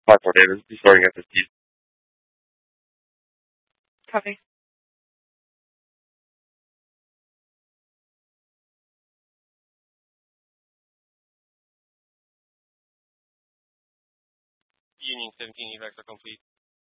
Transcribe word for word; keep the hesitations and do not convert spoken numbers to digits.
five four David, restarting F S T. Copy. Union seventeen evacs are complete.